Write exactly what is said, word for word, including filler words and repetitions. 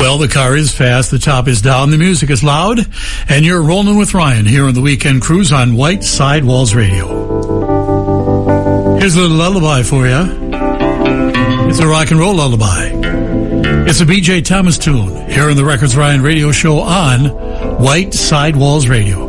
Well, the car is fast, the top is down, the music is loud, and you're rolling with Ryan here on the Weekend Cruise on White Sidewalls Radio. Here's a little lullaby for you. It's a rock and roll lullaby. It's a B J Thomas tune here on the Records Ryan radio show on White Sidewalls Radio.